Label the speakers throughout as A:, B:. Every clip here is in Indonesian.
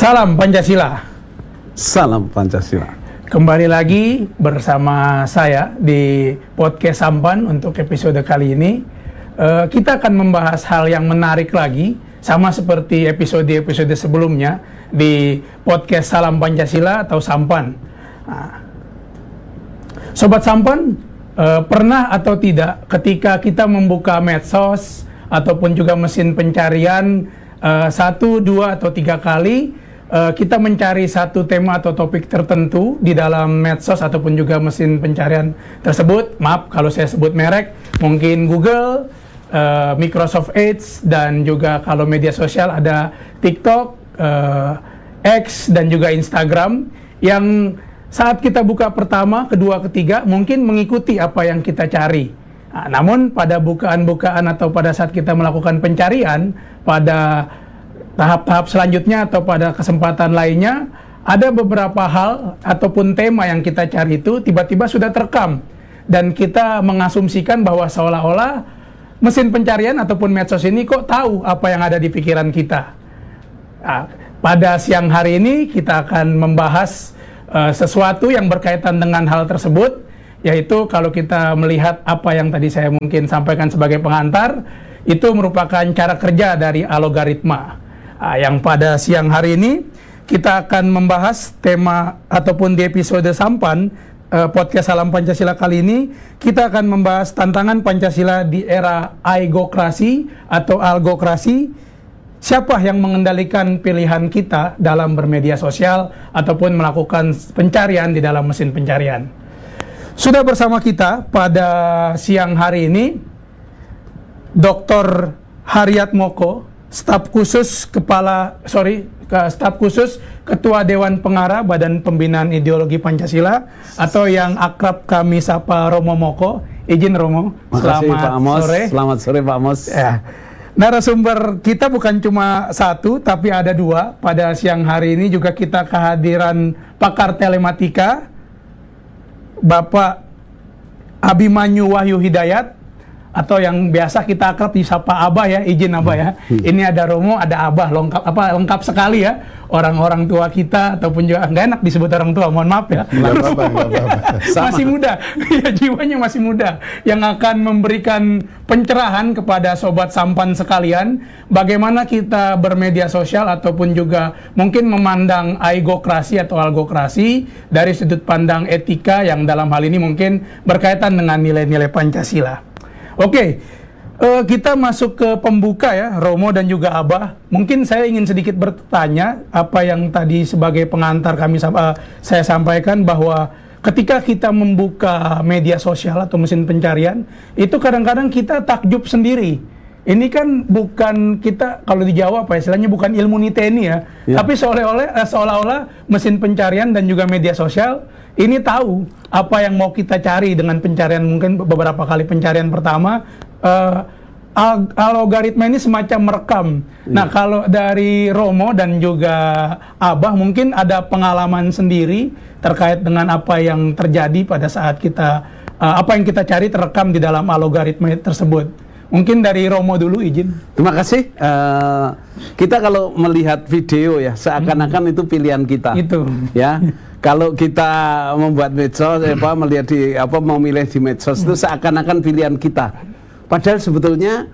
A: Salam Pancasila.
B: Salam Pancasila.
A: Kembali lagi bersama saya di podcast Sampan untuk episode kali ini. Kita akan membahas hal yang menarik lagi, sama seperti episode-episode sebelumnya di podcast Salam Pancasila atau Sampan. Sobat Sampan, pernah atau tidak ketika kita membuka medsos ataupun juga mesin pencarian 1, 2, atau 3 kali kita mencari satu tema atau topik tertentu di dalam medsos ataupun juga mesin pencarian tersebut. Maaf kalau saya sebut merek, mungkin Google, Microsoft Edge, dan juga kalau media sosial ada TikTok, X, dan juga Instagram, yang saat kita buka pertama, kedua, ketiga mungkin mengikuti apa yang kita cari. Namun pada bukaan-bukaan atau pada saat kita melakukan pencarian pada tahap-tahap selanjutnya atau pada kesempatan lainnya, ada beberapa hal ataupun tema yang kita cari itu tiba-tiba sudah terekam, dan kita mengasumsikan bahwa seolah-olah mesin pencarian ataupun medsos ini kok tahu apa yang ada di pikiran kita. Pada siang hari ini kita akan membahas sesuatu yang berkaitan dengan hal tersebut, yaitu kalau kita melihat apa yang tadi saya mungkin sampaikan sebagai pengantar, itu merupakan cara kerja dari algoritma. Yang pada siang hari ini kita akan membahas tema ataupun di episode Sampan podcast Salam Pancasila kali ini kita akan membahas tantangan Pancasila di era aigokrasi atau algokrasi. Siapa yang mengendalikan pilihan kita dalam bermedia sosial ataupun melakukan pencarian di dalam mesin pencarian. Sudah bersama kita pada siang hari ini Dr. Haryatmoko, staf khusus Ketua Dewan Pengarah Badan Pembinaan Ideologi Pancasila, atau yang akrab kami sapa Romo Moko. Izin Romo.
B: Selamat sore Pak Amos.
A: Ya. Narasumber kita bukan cuma satu, tapi ada 2. Pada siang hari ini juga kita kehadiran pakar telematika, Bapak Abimanyu Wahyu Hidayat, atau yang biasa kita akrab disapa Abah ya, izin Abah ya. Ini ada Romo, ada Abah, lengkap sekali ya. Orang-orang tua kita ataupun juga nggak enak disebut orang tua, mohon maaf ya.
B: Nggak apa-apa.
A: Masih muda, ya, jiwanya masih muda, yang akan memberikan pencerahan kepada sobat Sampan sekalian, bagaimana kita bermedia sosial ataupun juga mungkin memandang aigokrasi atau algokrasi dari sudut pandang etika yang dalam hal ini mungkin berkaitan dengan nilai-nilai Pancasila. Oke, kita masuk ke pembuka ya, Romo dan juga Abah. Mungkin saya ingin sedikit bertanya apa yang tadi sebagai pengantar saya sampaikan, bahwa ketika kita membuka media sosial atau mesin pencarian, itu kadang-kadang kita takjub sendiri. Ini kan bukan kita, kalau di Jawa apa istilahnya, bukan ilmu niteni ya. Tapi seolah-olah mesin pencarian dan juga media sosial ini tahu apa yang mau kita cari dengan pencarian. Mungkin beberapa kali pencarian pertama, algoritma ini semacam merekam. Nah, kalau dari Romo dan juga Abah mungkin ada pengalaman sendiri terkait dengan apa yang terjadi pada saat kita apa yang kita cari terekam di dalam algoritma tersebut. Mungkin dari Romo dulu, izin.
B: Terima kasih. Kita kalau melihat video ya, seakan-akan itu pilihan kita.
A: Itu.
B: Ya. Kalau kita membuat medsos, memilih di medsos itu seakan-akan pilihan kita. Padahal sebetulnya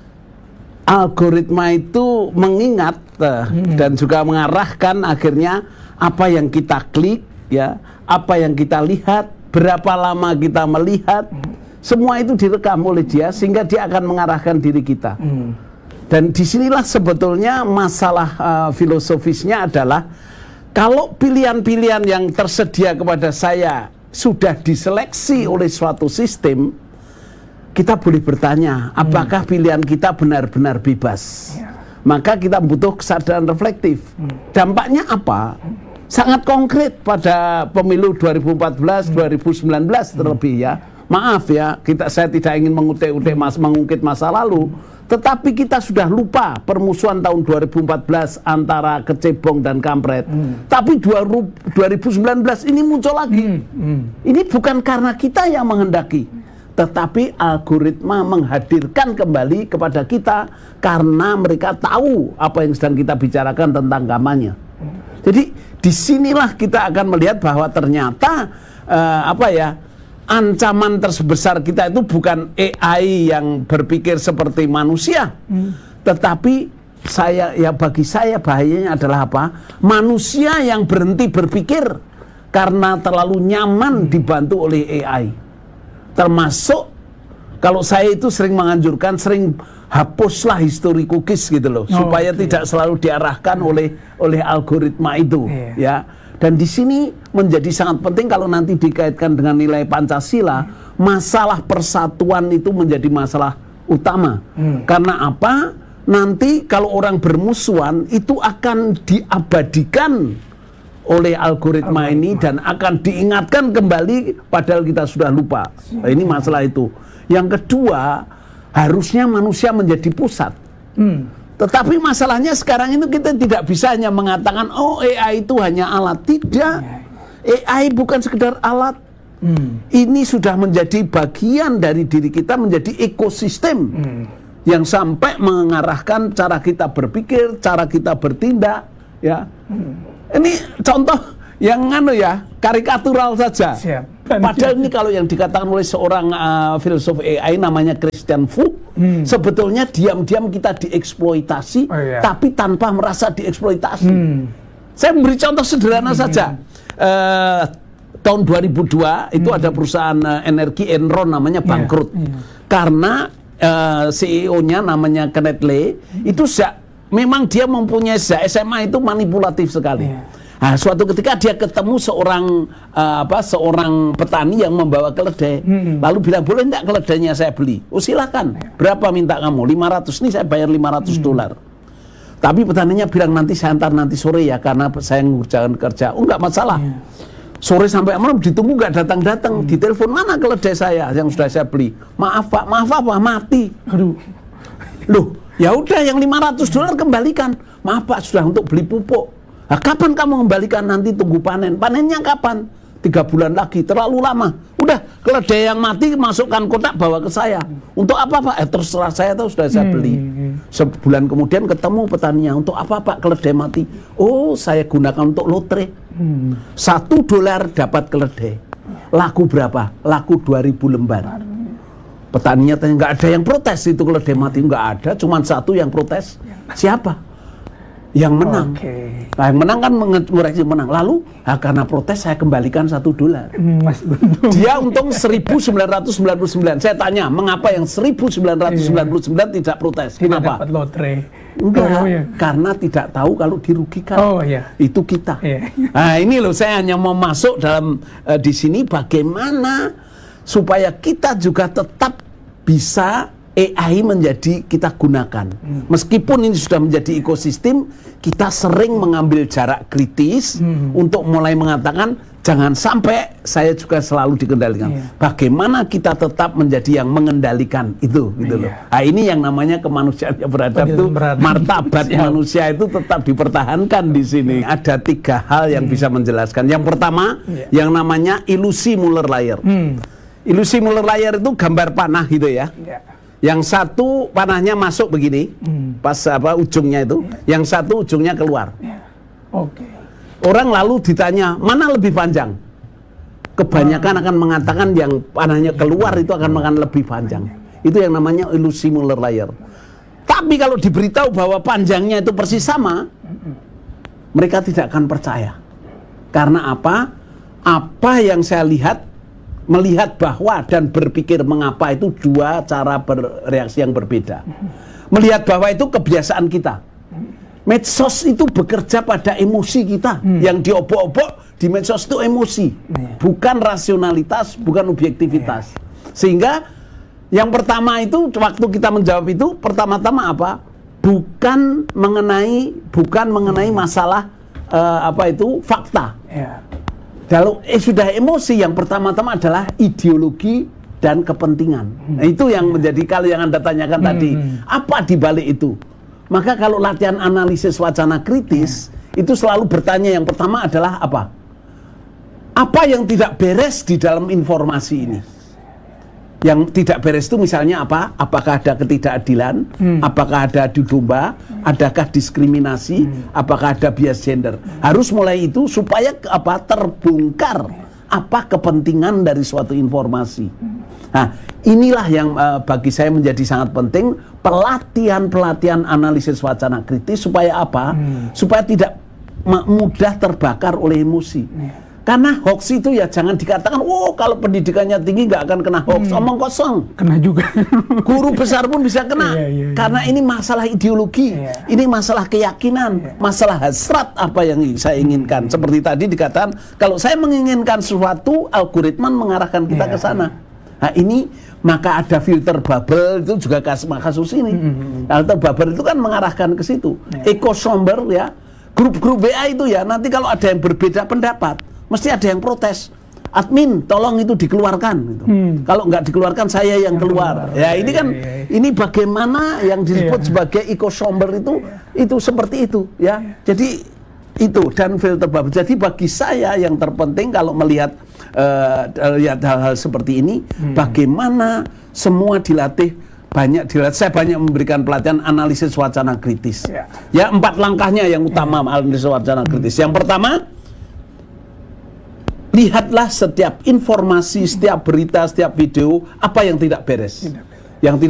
B: algoritma itu mengingat dan juga mengarahkan akhirnya apa yang kita klik, ya, apa yang kita lihat, berapa lama kita melihat, semua itu direkam oleh dia sehingga dia akan mengarahkan diri kita. Dan disinilah sebetulnya masalah filosofisnya adalah, kalau pilihan-pilihan yang tersedia kepada saya sudah diseleksi oleh suatu sistem, kita boleh bertanya, apakah pilihan kita benar-benar bebas? Maka kita butuh kesadaran reflektif. Dampaknya apa? Sangat konkret pada pemilu 2014, 2019 terlebih ya. Maaf ya, saya tidak ingin mengungkit masa lalu, tetapi kita sudah lupa permusuhan tahun 2014 antara kecebong dan kampret. Tapi 2019 ini muncul lagi. Ini bukan karena kita yang menghendaki, tetapi algoritma menghadirkan kembali kepada kita karena mereka tahu apa yang sedang kita bicarakan tentang kampanye. Jadi disinilah kita akan melihat bahwa ternyata ancaman terbesar kita itu bukan AI yang berpikir seperti manusia, tetapi bagi saya bahayanya adalah apa? Manusia yang berhenti berpikir karena terlalu nyaman dibantu oleh AI. Termasuk kalau saya itu sering menganjurkan, sering hapuslah history cookies gitu loh, supaya tidak selalu diarahkan oleh algoritma itu, ya. Dan di sini menjadi sangat penting kalau nanti dikaitkan dengan nilai Pancasila, masalah persatuan itu menjadi masalah utama. Karena apa? Nanti kalau orang bermusuhan itu akan diabadikan oleh algoritma ini dan akan diingatkan kembali padahal kita sudah lupa. Nah, ini masalah itu. Yang kedua, harusnya manusia menjadi pusat. Tetapi masalahnya sekarang itu kita tidak bisa hanya mengatakan AI itu hanya alat. Tidak. AI bukan sekedar alat. Ini sudah menjadi bagian dari diri kita, menjadi ekosistem yang sampai mengarahkan cara kita berpikir, cara kita bertindak, ya. Ini contoh yang karikatural saja. Padahal ini kalau yang dikatakan oleh seorang filsuf AI namanya Christian Fu, sebetulnya diam-diam kita dieksploitasi, tapi tanpa merasa dieksploitasi. Saya memberi contoh sederhana saja. Tahun 2002 itu ada perusahaan energi Enron namanya bangkrut. Karena CEO-nya namanya Kenneth Lay itu memang dia mempunyai SMA itu manipulatif sekali. Nah, suatu ketika dia ketemu seorang petani yang membawa keledai, lalu bilang, boleh enggak keledainya saya beli? Oh silakan, berapa minta kamu? 500, nih saya bayar $500. Tapi petaninya bilang, nanti saya antar nanti sore ya, karena saya ngerjakan kerja. Oh enggak masalah. Sore sampai malam ditunggu enggak datang-datang, ditelepon, mana keledai saya yang sudah saya beli? Maaf pak, mati. Aduh. Loh, ya udah yang $500 kembalikan. Maaf pak, sudah untuk beli pupuk. Nah, kapan kamu kembalikan? Nanti tunggu panen. Panennya kapan? 3 bulan lagi, terlalu lama. Udah, keledai yang mati masukkan kotak bawa ke saya. Untuk apa pak? Terserah saya, tahu sudah saya beli. Sebulan kemudian ketemu petaninya. Untuk apa pak keledai mati? Oh, saya gunakan untuk lotre. $1 dapat keledai. Laku berapa? Laku 2.000 lembar. Petaninya tanya, nggak ada yang protes itu keledai mati. Nggak ada, cuma satu yang protes. Siapa? Yang menang. Nah, yang menang kan mengoreksi menang. Lalu karena protes saya kembalikan $1. Dia untung 1.999. Saya tanya, mengapa yang 1.999 tidak protes? Kenapa?
A: Dapat lotre.
B: Enggak, karena tidak tahu kalau dirugikan. Itu kita. Nah, ini loh saya hanya mau masuk dalam di sini bagaimana supaya kita juga tetap bisa AI menjadi kita gunakan. Meskipun ini sudah menjadi ekosistem, kita sering mengambil jarak kritis untuk mulai mengatakan jangan sampai saya juga selalu dikendalikan. Bagaimana kita tetap menjadi yang mengendalikan itu, gitu loh. Nah, ini yang namanya kemanusiaan yang beradab itu, martabat manusia itu tetap dipertahankan di sini. Ada 3 hal yang bisa menjelaskan. Yang pertama, yang namanya ilusi Muller Lyer. Ilusi Muller Lyer itu gambar panah gitu ya. Yang satu panahnya masuk begini, pas ujungnya itu, yang satu ujungnya keluar. Orang lalu ditanya, mana lebih panjang? Kebanyakan akan mengatakan yang panahnya keluar itu akan lebih panjang. Itu yang namanya ilusi Muller Lyer. Tapi kalau diberitahu bahwa panjangnya itu persis sama, mereka tidak akan percaya. Karena apa? Apa yang saya lihat, melihat bahwa dan berpikir mengapa itu 2 cara bereaksi yang berbeda. Melihat bahwa itu kebiasaan kita. Medsos itu bekerja pada emosi kita. Yang diobok-obok di medsos itu emosi, bukan rasionalitas, bukan objektivitas. Sehingga yang pertama itu waktu kita menjawab itu pertama-tama apa? Bukan mengenai masalah fakta. Kalau sudah emosi, yang pertama-tama adalah ideologi dan kepentingan. Nah, itu yang menjadi kalau yang Anda tanyakan tadi, apa di balik itu? Maka kalau latihan analisis wacana kritis, itu selalu bertanya yang pertama adalah apa? Apa yang tidak beres di dalam informasi ini? Yang tidak beres itu misalnya apa? Apakah ada ketidakadilan? Apakah ada adu domba? Adakah diskriminasi? Apakah ada bias gender? Harus mulai itu supaya terbongkar apa kepentingan dari suatu informasi. Nah, inilah yang bagi saya menjadi sangat penting, pelatihan analisis wacana kritis supaya apa? Supaya tidak mudah terbakar oleh emosi. Karena hoax itu ya jangan dikatakan, oh kalau pendidikannya tinggi nggak akan kena hoax, omong kosong.
A: Kena juga.
B: Guru besar pun bisa kena. Karena ini masalah ideologi, ini masalah keyakinan, masalah hasrat apa yang saya inginkan. Seperti tadi dikatakan, kalau saya menginginkan sesuatu, algoritma mengarahkan kita ke sana. Nah ini maka ada filter bubble, itu juga kasus ini. Filter bubble itu kan mengarahkan ke situ. Echo chamber ya, grup-grup WA itu ya, nanti kalau ada yang berbeda pendapat, mesti ada yang protes. Admin, tolong itu dikeluarkan. Gitu. Kalau nggak dikeluarkan, saya yang keluar. Ya ini kan, ini bagaimana yang disebut sebagai echo chamber itu seperti itu. Ya, jadi itu dan filter bubble. Jadi bagi saya yang terpenting kalau melihat lihat hal-hal seperti ini, bagaimana semua dilatih. Saya banyak memberikan pelatihan analisis wacana kritis. Ya 4 langkahnya yang utama analisis wacana kritis. Yang pertama, lihatlah setiap informasi, setiap berita, setiap video, apa yang tidak beres. Yang tidak